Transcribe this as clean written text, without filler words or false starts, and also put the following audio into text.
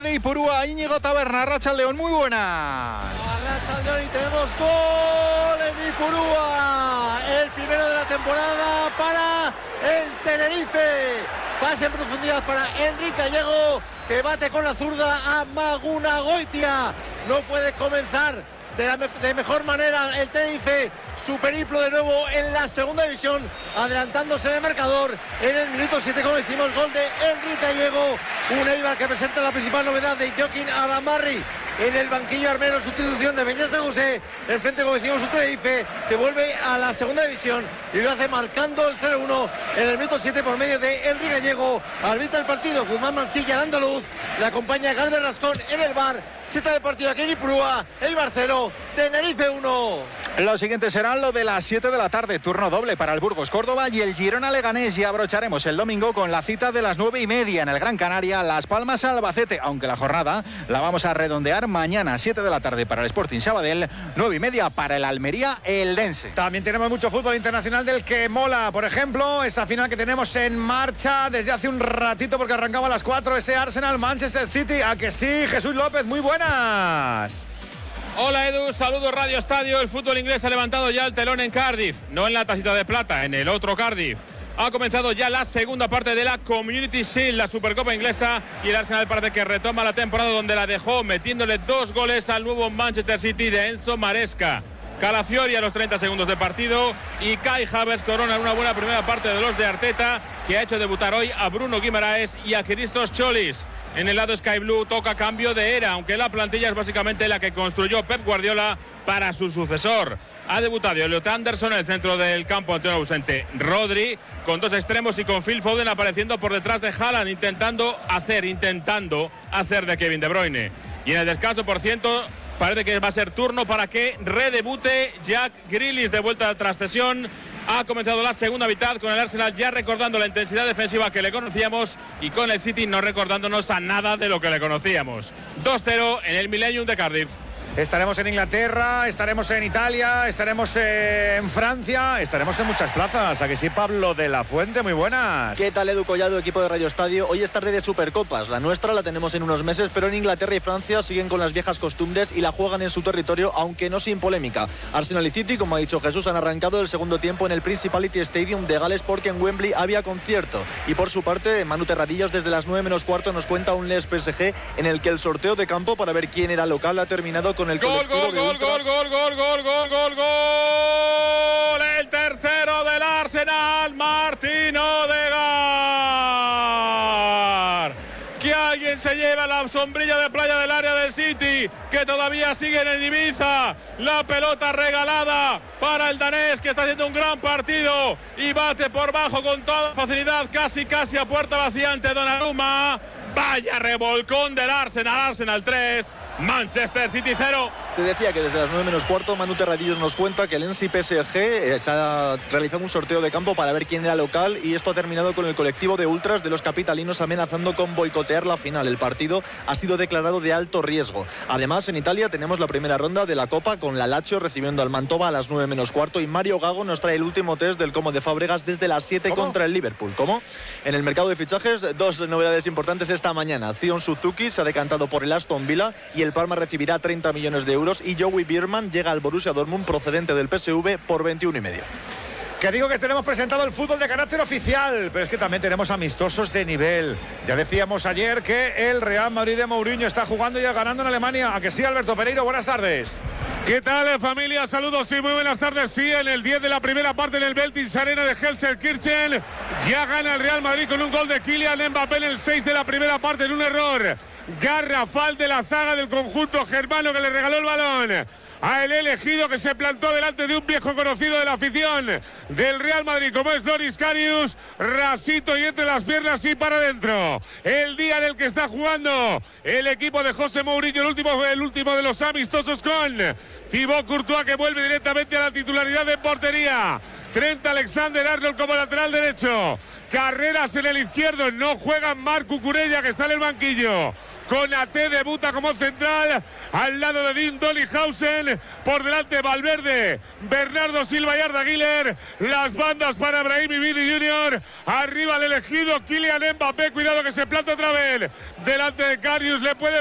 De Ipurúa, Íñigo Taberna, Arratsaldeon, muy buenas. Arratsaldeon, y tenemos gol en Ipurúa, el primero de la temporada para el Tenerife. Pase en profundidad para Enrique Gallego, que bate con la zurda a Magunagoitia. No puede comenzar de mejor manera el Tenerife su periplo de nuevo en la segunda división, adelantándose en el marcador en el minuto 7, como decimos, gol de Enrique Gallego. Un Eibar que presenta la principal novedad de Joaquín Aramarri en el banquillo armero, sustitución de Beñat San José. El frente, como decimos, un Tenerife que vuelve a la segunda división y lo hace marcando el 0-1 en el minuto 7 por medio de Enrique Gallego. Arbitra el partido Guzmán Mansilla, el andaluz, le acompaña Galvez Rascón en el bar. Cheta de partido aquí en Ipurúa, Eibar 0, Tenerife 1. Lo siguiente será lo de las 7 de la tarde, turno doble para el Burgos Córdoba y el Girona Leganés, y abrocharemos el domingo con la cita de las 9:30 en el Gran Canaria, Las Palmas Albacete, aunque la jornada la vamos a redondear mañana, 7 de la tarde para el Sporting Sabadell, 9:30 para el Almería Eldense. También tenemos mucho fútbol internacional del que mola, por ejemplo, esa final que tenemos en marcha desde hace un ratito porque arrancaba a las 4, ese Arsenal Manchester City. ¿A que sí? Jesús López, muy buenas. Hola Edu, saludos Radio Estadio. El fútbol inglés ha levantado ya el telón en Cardiff, no en la tacita de plata, en el otro Cardiff. Ha comenzado ya la segunda parte de la Community Shield, la Supercopa inglesa, y el Arsenal parece que retoma la temporada donde la dejó metiéndole 2 goles al nuevo Manchester City de Enzo Maresca. Calafiori a los 30 segundos de partido y Kai Havertz corona una buena primera parte de los de Arteta, que ha hecho debutar hoy a Bruno Guimaraes y a Christos Cholis. En el lado Sky Blue toca cambio de era, aunque la plantilla es básicamente la que construyó Pep Guardiola para su sucesor. Ha debutado Elliot Anderson en el centro del campo ante un ausente Rodri, con 2 extremos y con Phil Foden apareciendo por detrás de Haaland, intentando hacer de Kevin De Bruyne. Y en el descanso, por ciento, parece que va a ser turno para que redebute Jack Grealish de vuelta a trascesión. Ha comenzado la segunda mitad con el Arsenal ya recordando la intensidad defensiva que le conocíamos y con el City no recordándonos a nada de lo que le conocíamos. 2-0 en el Millennium de Cardiff. Estaremos en Inglaterra, estaremos en Italia, estaremos en Francia, estaremos en muchas plazas. ¿A que sí, Pablo de la Fuente? Muy buenas. ¿Qué tal, Edu Collado, equipo de Radio Estadio? Hoy es tarde de Supercopas. La nuestra la tenemos en unos meses, pero en Inglaterra y Francia siguen con las viejas costumbres y la juegan en su territorio, aunque no sin polémica. Arsenal y City, como ha dicho Jesús, han arrancado el segundo tiempo en el Principality Stadium de Gales porque en Wembley había concierto. Y por su parte, Manu Terradillos desde las 9:15 nos cuenta un Les PSG en el que el sorteo de campo para ver quién era local ha terminado con el colectivo Gol. El tercero del Arsenal, Martín Odegaard. Que alguien se lleva la sombrilla de playa del área del City, que todavía siguen en Ibiza. La pelota regalada para el danés, que está haciendo un gran partido y bate por bajo con toda facilidad, casi a puerta vacía ante Donnarumma. Vaya revolcón del Arsenal 3, Manchester City 0. Te decía que desde las 9:15 Manu Terradillos nos cuenta que el Ensi PSG se ha realizado un sorteo de campo para ver quién era local, y esto ha terminado con el colectivo de ultras de los capitalinos amenazando con boicotear la final. El partido ha sido declarado de alto riesgo. Además, en Italia tenemos la primera ronda de la Copa con la Lazio recibiendo al Mantova a las 9:15, y Mario Gago nos trae el último test del Como de Fábregas desde las 7 contra el Liverpool. ¿Cómo? En el mercado de fichajes, 2 novedades importantes esta mañana. Zion Suzuki se ha decantado por el Aston Villa y el Parma recibirá 30 millones de euros, y Joey Bierman llega al Borussia Dortmund procedente del PSV por 21,5. Que digo que tenemos presentado el fútbol de carácter oficial, pero es que también tenemos amistosos de nivel. Ya decíamos ayer que el Real Madrid de Mourinho está jugando y ganando en Alemania. ¿A que sí, Alberto Pereiro? Buenas tardes. ¿Qué tal, familia? Saludos y muy buenas tardes. Sí, en el 10 de la primera parte en el Veltins Arena de Gelsenkirchen ya gana el Real Madrid con un gol de Kylian Mbappé en el 6 de la primera parte en un error garrafal de la zaga del conjunto germano, que le regaló el balón a el elegido, que se plantó delante de un viejo conocido de la afición del Real Madrid como es Loris Karius, rasito y entre las piernas y para adentro. El día en el que está jugando el equipo de José Mourinho, el último de los amistosos, con Thibaut Courtois, que vuelve directamente a la titularidad de portería. Trent Alexander-Arnold como lateral derecho. Carreras en el izquierdo, no juega Marc Cucurella, que está en el banquillo. Konaté debuta como central al lado de Dean Dollyhausen. Por delante Valverde, Bernardo Silva y Arda Güler. Las bandas para Brahim y Vini Jr. Arriba el elegido Kylian Mbappé. Cuidado que se planta otra vez delante de Karius. Le puede